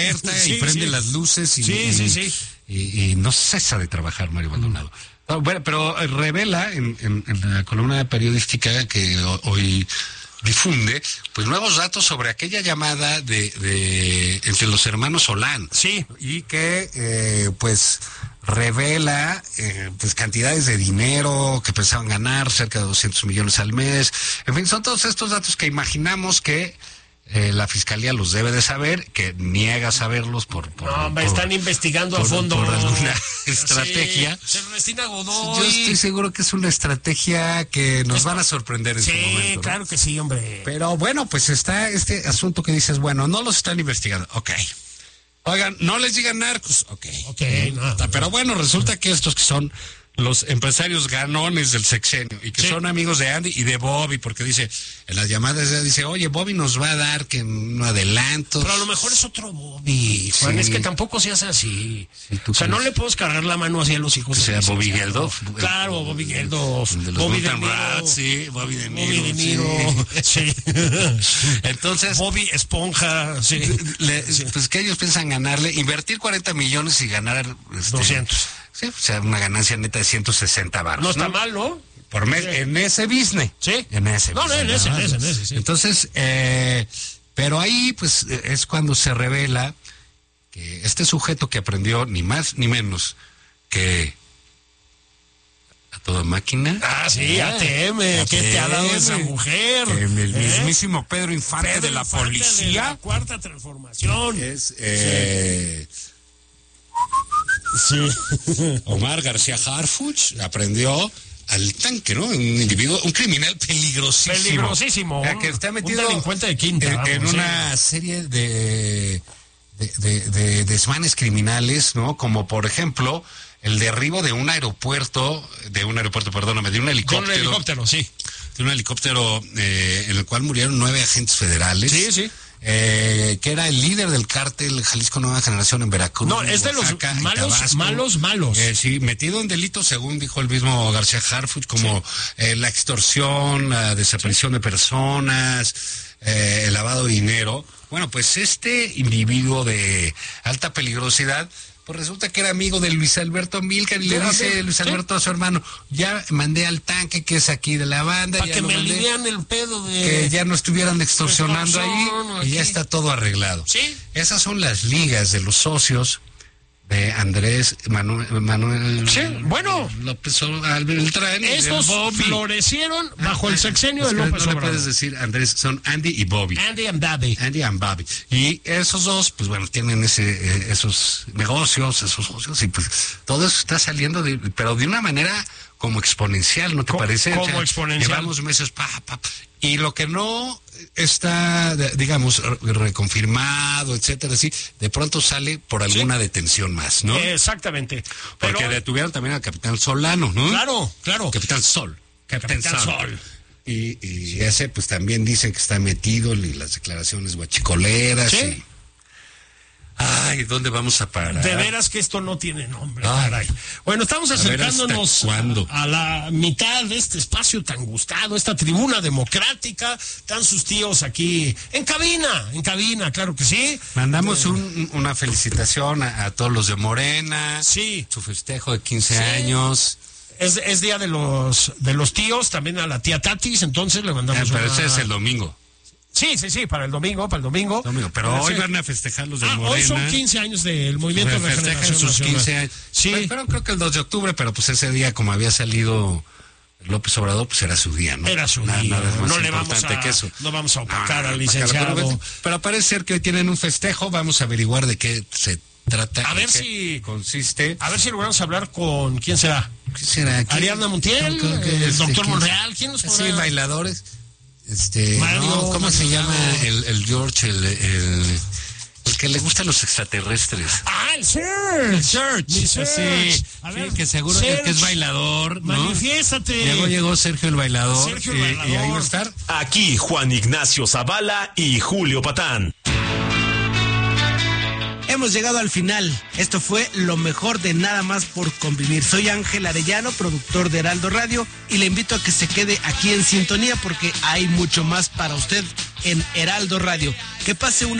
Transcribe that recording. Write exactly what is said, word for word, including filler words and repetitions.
sí, y prende sí. las luces y, sí, y, sí, sí. Y, y no cesa de trabajar Mario Maldonado. No, bueno, pero revela en, en, en la columna periodística que hoy difunde, pues nuevos datos sobre aquella llamada de, de entre los hermanos Solán. Sí. Y que, eh, pues, revela, eh, pues, cantidades de dinero que pensaban ganar, cerca de doscientos millones al mes. En fin, son todos estos datos que imaginamos que Eh, la fiscalía los debe de saber, que niega saberlos por... por no, por, están investigando por, a fondo. Por alguna estrategia. Sí, Ernestina Godoy. Yo estoy seguro que es una estrategia que nos van a sorprender en sí, su momento. Sí, claro, ¿no? Que sí, hombre. Pero bueno, pues está este asunto que dices, bueno, no los están investigando. Ok. Oigan, no les digan narcos. Ok. Ok, no. Pero bueno, resulta que estos que son los empresarios ganones del sexenio y que sí. son amigos de Andy y de Bobby, porque dice, en las llamadas dice, oye, Bobby nos va a dar que un adelanto. Pero a lo mejor es otro Bobby, Juan, sí. es que tampoco se hace así. Sí, o sea, crees? No le puedes cargar la mano hacia los hijos. O sea, Bobby Geldof. Claro, Bobby Geldof. De los Bobby de Niro. Sí, Bobby de Niro. Bobby de Niro. Sí. sí. Entonces. Bobby Esponja. Sí. Le, sí. Pues que ellos piensan ganarle, invertir cuarenta millones y ganar. Este, doscientos. Sí, o sea, una ganancia neta de ciento sesenta baros. No está ¿no? mal, ¿no? Por mes, sí. en ese business. Sí. En ese No, business, no, en ese, en ese, en ese, sí. Entonces, eh, pero ahí, pues, es cuando se revela que este sujeto que aprendió ni más ni menos que a toda máquina. Ah, sí, eh, A T M, ¿qué te ha dado esa mujer? Que el mismísimo ¿eh? Pedro Infante Pedro de la Infante policía. De la cuarta transformación. Es, eh... Sí. Sí. Omar García Harfuch aprendió al tanque, ¿no? Un individuo, un criminal peligrosísimo. Peligrosísimo. Eh, que está metido un delincuente de quinta. En, vamos, en una sí. serie de, de, de, de desmanes criminales, ¿no? Como por ejemplo el derribo de un aeropuerto, de un aeropuerto, perdóname, de un helicóptero. De un helicóptero, sí. De un helicóptero eh, en el cual murieron nueve agentes federales. Sí, sí. Eh, que era el líder del cártel Jalisco Nueva Generación en Veracruz. No, es de los malos, Tabasco, malos, malos. Eh, sí, metido en delitos, según dijo el mismo García Harfuch, como sí. eh, la extorsión, la desaparición sí. de personas, eh, el lavado de dinero. Bueno, pues este individuo de alta peligrosidad, pues resulta que era amigo de Luis Alberto Milcar y le dice de, Luis Alberto ¿sí? a su hermano, ya mandé al tanque que es aquí de la banda. Para ya que me mandé, alivian el pedo de... Que ya no estuvieran extorsionando ahí y ya está todo arreglado. ¿Sí? Esas son las ligas de los socios de Andrés Manuel, Manuel sí, bueno, López Beltrán. Estos florecieron bajo ah, el sexenio es de López no Obrador. No le puedes decir Andrés, son Andy y Bobby. Andy and Bobby. Andy and Bobby. Y esos dos, pues bueno, tienen ese eh, esos negocios, esos socios, y pues todo eso está saliendo, de, pero de una manera como exponencial, ¿no te ¿Cómo, parece? Como o sea, exponencial. Llevamos meses, pa, pa, y lo que no está, digamos, reconfirmado, etcétera, sí, de pronto sale por alguna sí. detención más, ¿no? Exactamente. Porque Pero... detuvieron también al capitán Solano, ¿no? Claro, claro. Capitán Sol. Capitán, capitán Sol. Sol. Y, y sí. ese, pues también dicen que está metido y las declaraciones guachicoleras. Sí. Y... Ay, ¿dónde vamos a parar? De veras que esto no tiene nombre, ah, caray. Bueno, estamos acercándonos a, a la mitad de este espacio tan gustado, esta tribuna democrática, están sus tíos aquí en cabina, en cabina, claro que sí. Mandamos eh, un, una felicitación a, a todos los de Morena. Sí. Su festejo de quince sí. años. Es, es día de los de los tíos, también a la tía Tatis, entonces le mandamos ah, pero una... ese es el domingo. Sí, sí, sí, para el domingo, para el domingo. domingo pero, pero hoy van a festejar los de ah, Morena. Hoy son quince años del Movimiento de Regeneración sus Nacional. quince años. Sí. Pero, pero creo que el dos de octubre, pero pues ese día, como había salido López Obrador, pues era su día, ¿no? Era su nada, día. Nada es más no le importante vamos a, que eso. No vamos a opacar ah, al licenciado. Pero, pero parece ser que hoy tienen un festejo. Vamos a averiguar de qué se trata. A ver si consiste. A ver si logramos hablar con quién será. ¿Quién será? ¿Quién? Ariadna Montiel, creo que el doctor Monreal, ¿quién nos podrá? Sí, bailadores. Este, Mario, no, ¿cómo Mario, se llama el, el George, el, el, el que le gustan los extraterrestres? Ah, el Serge. El Serge. Sí, sí, a ver, sí, que seguro Serge, que es bailador, ¿no? Manifiéstate. Llegó, llegó Sergio el bailador. Sergio el y, bailador. Y ahí va a estar. Aquí Juan Ignacio Zavala y Julio Patán. Hemos llegado al final. Esto fue lo mejor de Nada Más por Convivir. Soy Ángel Arellano, productor de Heraldo Radio, y le invito a que se quede aquí en sintonía porque hay mucho más para usted en Heraldo Radio. Que pase una